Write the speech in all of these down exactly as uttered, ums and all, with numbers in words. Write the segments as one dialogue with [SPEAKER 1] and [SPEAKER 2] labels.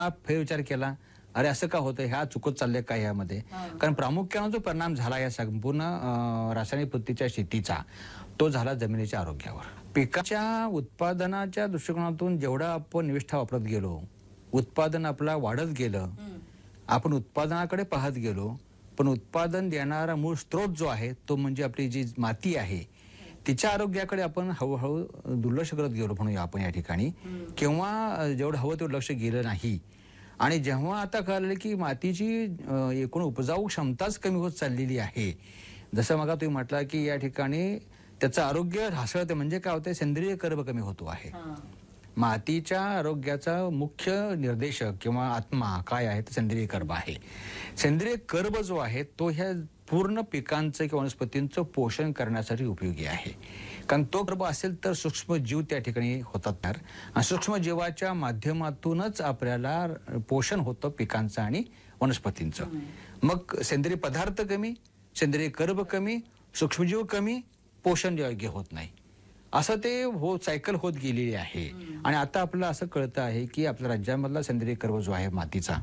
[SPEAKER 1] फेरविचार केला, अरे असं का होतं, ह्या चुकत चाललंय का यामध्ये. कारण प्रामुख्याने जो परिणाम झाला या संपूर्ण रासायनिक पद्धतीच्या शेतीचा, तो झाला जमिनीच्या आरोग्यावर. पिकाच्या उत्पादनाच्या दृष्टिकोनातून जेवढा आपण निविष्ठा वापरत गेलो, उत्पादन आपला वाढत गेलं, आपण उत्पादनाकडे पाहत गेलो, पण उत्पादन देणारा मूळ स्रोत जो आहे तो म्हणजे आपली जी माती आहे, तिच्या आरोग्याकडे आपण हळूहळू दुर्लक्ष करत गेलो म्हणूया आपण या ठिकाणी, किंवा जेवढं हवं तेवढं लक्ष गेलं नाही. आणि जेव्हा आता कळलं की मातीची एकूण उपजाऊ क्षमताच कमी होत चाललेली आहे, जसं मग तुम्ही म्हटलं की या ठिकाणी त्याचं आरोग्य ढासळते, म्हणजे काय होतं, सेंद्रिय कर्ब कमी होतो आहे. मातीच्या आरोग्याचा मुख्य निर्देशक किंवा आत्मा काय आहे, तर सेंद्रिय कर्ब आहे. सेंद्रिय कर्ब जो आहे तो ह्या पूर्ण पिकांचं किंवा वनस्पतींचं पोषण करण्यासाठी उपयोगी आहे. कारण तो कर्ब असेल तर सूक्ष्म जीव त्या ठिकाणी होतात, आणि सूक्ष्म जीवाच्या माध्यमातूनच आपल्याला पोषण होतं पिकांचं आणि वनस्पतींचं. मग सेंद्रिय पदार्थ कमी, सेंद्रिय कर्ब कमी, सूक्ष्मजीव कमी, पोषण योग्य होत नाही, असं ते हो सायकल होत गेलेली आहे. आणि आता आपल्याला असं कळतं आहे की आपल्या राज्यामधला सेंद्रिय कर्ब जो आहे मातीचा,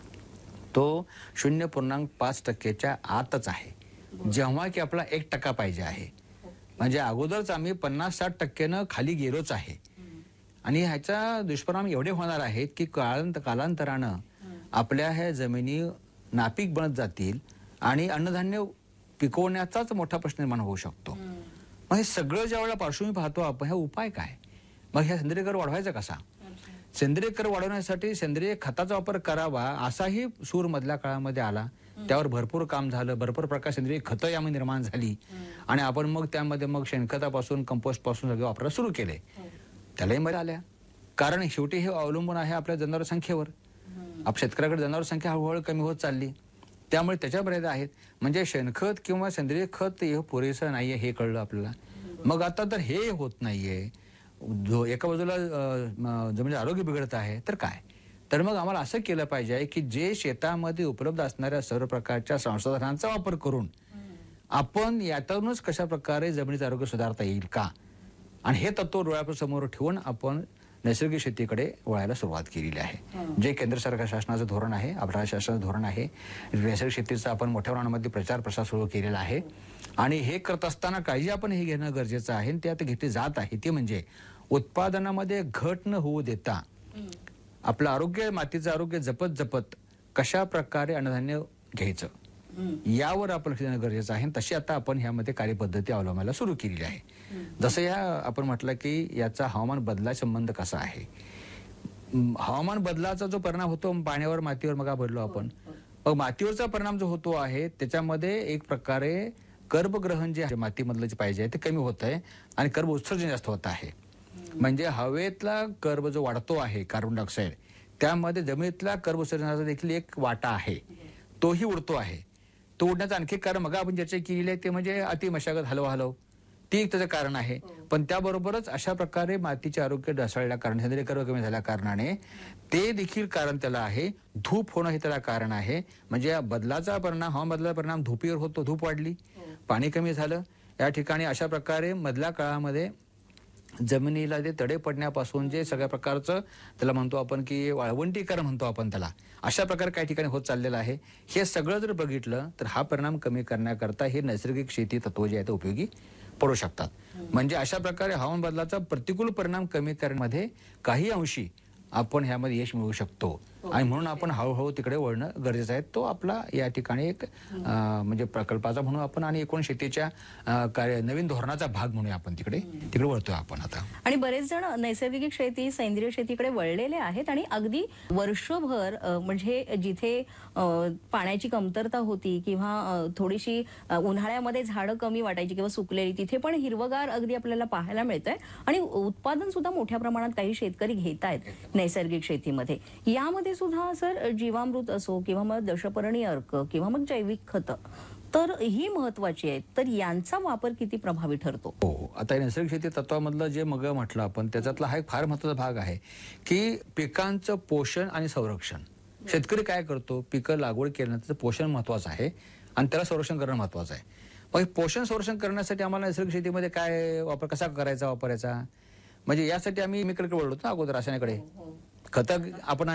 [SPEAKER 1] तो शून्य पूर्णांक पाच टक्क्याच्या आतच आहे, जेव्हा की आपला एक टक्का पाहिजे आहे. म्हणजे अगोदरच आम्ही पन्नास साठ टक्क्यानं खाली गेलोच आहे. आणि ह्याचा दुष्परिणाम एवढे होणार आहेत की कालांत कालांतरानं आपल्या ह्या जमिनी नापीक बनत जातील आणि अन्नधान्य पिकवण्याचाच मोठा प्रश्न निर्माण होऊ शकतो. मग हे सगळं ज्या वेळेला पार्श्वभूमी पाहतो आपण, ह्या उपाय काय, मग ह्या सेंद्रिय कर वाढवायचा कसा. सेंद्रिय कर वाढवण्यासाठी सेंद्रिय खताचा वापर करावा असाही सूर मधल्या काळामध्ये आला. त्यावर भरपूर काम झालं, भरपूर प्रकार सेंद्रिय खतं यामध्ये निर्माण झाली, आणि आपण मग त्यामध्ये मग शेणखतापासून कंपोस्ट पासून सगळे वापरायला सुरू केले. त्यालाही मर्यादा आल्या, कारण शेवटी हे अवलंबून आहे आपल्या जनावर संख्येवर. आप शेतकऱ्याकडे जनावर संख्या हळूहळू कमी होत चालली, त्यामुळे त्याच्या मर्यादा आहेत. म्हणजे शेणखत किंवा सेंद्रिय खत हे पुरेसं नाहीये हे कळलं आपल्याला. मग आता तर हे होत नाहीये, जो एका बाजूला जमिनीचं आरोग्य बिघडत आहे, तर काय, तर मग आम्हाला असं केलं पाहिजे की जे शेतामध्ये उपलब्ध असणाऱ्या सर्व प्रकारच्या संसाधनांचा वापर करून आपण यातूनच कशा प्रकारे जमिनीचं आरोग्य सुधारता येईल का, आणि हे तत्व डोळ्यासमोर ठेवून आपण नैसर्गिक शेतीकडे वळायला सुरुवात केलेली आहे. जे केंद्र सरकार शासनाचं धोरण आहे, आपल्या शासनाचं धोरण आहे. नैसर्गिक शेतीचा आपण मोठ्या प्रमाणामध्ये प्रचार प्रसार सुरू केलेला आहे, आणि हे करत असताना काळजी आपण हे घेणं गरजेचं आहे. ते आता घेतली जात आहे, ती म्हणजे उत्पादनामध्ये घट न होऊ देता आपलं आरोग्य, मातीचं आरोग्य जपत जपत कशा प्रकारे अन्नधान्य घ्यायचं यावर आपण लक्ष देणं गरजेचं आहे. तशी आता आपण ह्यामध्ये कार्यपद्धती अवलंबायला सुरू केलेली आहे. जसं या आपण म्हटलं की याचा हवामान बदलाचा संबंध कसा आहे. हवामान बदलाचा जो परिणाम होतो पाण्यावर, मातीवर, मग बोललो आपण, मग मातीवरचा परिणाम जो होतो आहे त्याच्यामध्ये एक प्रकारे कर्बग्रहण जे आहे मातीमधलं जे पाहिजे ते कमी होत आहे, आणि कर्ब उत्सर्जन जास्त होत आहे. म्हणजे हवेतला कर्ब जो वाढतो आहे, कार्बन डायऑक्साईड, त्यामध्ये जमिनीतला कर्ब उत्सर्जनाचा देखील एक वाटा आहे, तोही उडतो आहे. तो उडण्याचं आणखी कारण मग आपण चर्चा केलेली आहे ते म्हणजे अतिमशागत, हलव हलव, ती एक त्याचं कारण आहे. पण त्याबरोबरच अशा प्रकारे मातीचे आरोग्य ढासळल्या कारण, सेंद्रिय कर्ब कमी झाल्या कारणाने ते देखील कारण त्याला आहे. धूप होणं हे त्याला कारण आहे. म्हणजे बदलाचा परिणाम, हवामान बदलाचा परिणाम धुपीवर होतो, धूप वाढली, पाणी कमी झालं या ठिकाणी. अशा प्रकारे मधल्या काळामध्ये जमिनीला जे तडे पडण्यापासून जे सगळ्या प्रकारचं त्याला म्हणतो आपण की वाळवंटीकरण म्हणतो आपण त्याला, अशा प्रकारे काही ठिकाणी होत चाललेलं आहे. हे सगळं जर बघितलं तर हा परिणाम कमी करण्याकरता हे नैसर्गिक शेती तत्व जे आहे ते उपयोगी पडू शकतात. म्हणजे अशा प्रकारे हवामान बदलाचा प्रतिकूल परिणाम कमी करण्यामध्ये काही अंशी आपण ह्यामध्ये यश मिळवू शकतो, आणि म्हणून आपण हळूहळू तिकडे वळणं गरजेचं आहे. तो आपला या ठिकाणी एक म्हणजे प्रकल्पाचा म्हणून आपण, आणि एकूण शेतीच्या कार्य नवीन धोरणाचा भाग म्हणून आपण तिकडे तिकडे वळतोय आपण आता.
[SPEAKER 2] आणि बरेच जण नैसर्गिक शेती, सेंद्रिय शेतीकडे वळलेले आहेत, आणि अगदी वर्षभर म्हणजे जिथे पाण्याची कमतरता होती किंवा थोडीशी उन्हाळ्यामध्ये झाडं कमी वाटायची किंवा सुकलेली, तिथे पण हिरवगार अगदी आपल्याला पाहायला मिळतंय, आणि उत्पादन सुद्धा मोठ्या प्रमाणात काही शेतकरी घेत आहेत नैसर्गिक शेतीमध्ये. यामध्ये सुद्धा सर जीवामृत असो किंवा मग दशपर्णी अर्क किंवा मग जैविक खतं, तर ही महत्वाची आहेत, तर यांचा वापर किती प्रभावी ठरतो.
[SPEAKER 1] हो, आता नैसर्गिक शेती तत्वामधलं जे मग म्हटलं आपण त्याच्यातला हा एक फार महत्वाचा भाग आहे की पिकांचं पोषण आणि संरक्षण. शेतकरी काय करतो, पिकं लागवड केल्यानंतर पोषण महत्वाचं आहे आणि त्याला संरक्षण करणं महत्वाचं आहे. मग पोषण संरक्षण करण्यासाठी आम्हाला नैसर्गिक शेतीमध्ये काय वापर, कसा करायचा वापरायचा, म्हणजे यासाठी आम्ही केमिकलकडे वळलो ना अगोदर, रासायनिककडे. खतं आपण